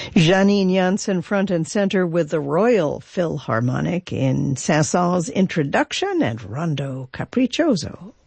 Janine Jansen front and center with the Royal Philharmonic in Saint-Saëns' introduction and Rondo Capriccioso.